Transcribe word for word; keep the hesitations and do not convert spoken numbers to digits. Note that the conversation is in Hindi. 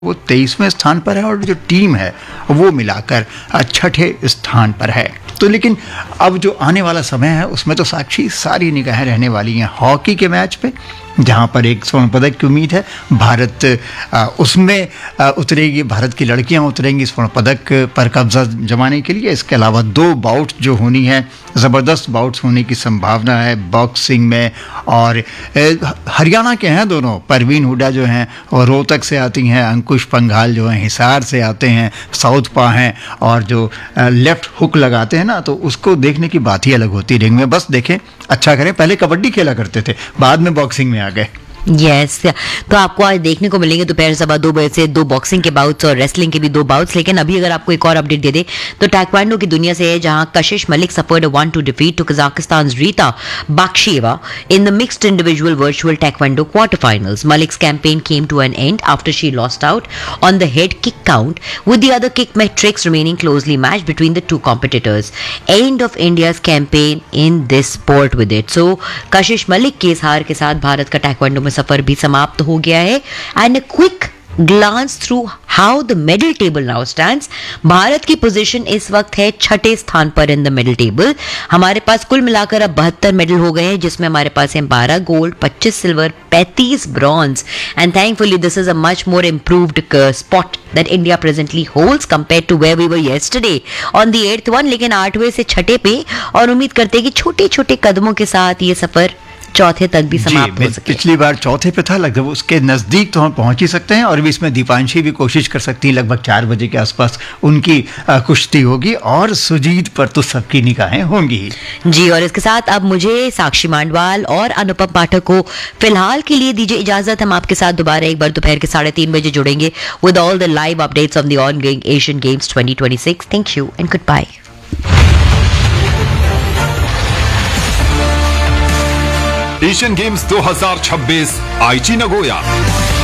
वो तेईसवें स्थान पर है और जो टीम है वो मिलाकर छठे स्थान पर है। तो लेकिन अब जो आने वाला समय है उसमें तो साक्षी सारी निगाहें रहने वाली हैं हॉकी के मैच पे, जहाँ पर एक स्वर्ण पदक की उम्मीद है। भारत आ, उसमें आ, उतरेगी, भारत की लड़कियां उतरेंगी स्वर्ण पदक पर कब्जा जमाने के लिए। इसके अलावा दो बाउट जो होनी है, ज़बरदस्त बाउट्स होने की संभावना है बॉक्सिंग में। और ए, हरियाणा के हैं दोनों, परवीन हुड्डा जो हैं और रोहतक से आती हैं, अंकुश पंघाल जो हैं हिसार से आते हैं, साउथ पा हैं और जो आ, लेफ्ट हुक लगाते हैं ना, तो उसको देखने की बात ही अलग होती है रिंग में। बस देखें, अच्छा करें, पहले कबड्डी खेला करते थे, बाद में बॉक्सिंग में आ गए। Yes yes. तो आपको आज देखने को मिलेंगे दोपहर सवा दो बजे से दो बॉक्सिंग के बाउट्स और रेसलिंग के भी दो बाउट्स। लेकिन अभी अगर आपको एक और अपडेट दे दे तो टैक्वांडो की दुनिया से है, जहां कशिश Malik suffered a one two defeat to कजाकिस्तान's Rita बाक्शिएवा in the mixed individual virtual taekwondo quarterfinals. Malik's campaign came to an end after she lost out on the head kick count, with the other kick metrics remaining closely matched between the two competitors. End of India's campaign in this sport with it. So कशिश मलिक की इस हार के साथ भारत का टैक्वांडो सफर भी समाप्त हो गया है। And a quick glance through how the medal table now stands. Bharat की पोजीशन इस वक्त है छठे स्थान पर इन द मेडल टेबल। हमारे पास कुल मिलाकर अब बहत्तर मेडल हो गए हैं, जिसमें हमारे पास है बारह गोल्ड, पच्चीस सिल्वर, पैंतीस bronze. And thankfully this is a much more improved spot that India presently holds compared to where we were yesterday on the eighth one। लेकिन आठवें से छठे पे, और उम्मीद करते हैं कि छोटे छोटे कदमों के साथ ये सफर चौथे तक भी समाप्त हो सके। पिछली बार चौथे पे था, लगभग उसके नजदीक तो हम पहुंच ही सकते हैं। और भी इसमें दीपांशी भी कोशिश कर सकती है, लगभग चार बजे के आसपास उनकी कुश्ती होगी और सुजीत पर तो सबकी निगाहें होंगी जी। और इसके साथ अब मुझे, साक्षी मांडवाल और अनुपम पाठक को फिलहाल के लिए दीजिए इजाजत। हम आपके साथ दोबारा एक बार दोपहर के साढ़े तीन बजे जुड़ेंगे with all the live updates on the ongoing Asian games twenty twenty six. Thank you and good bye. Asian games दो हज़ार छब्बीस आईची नगोया।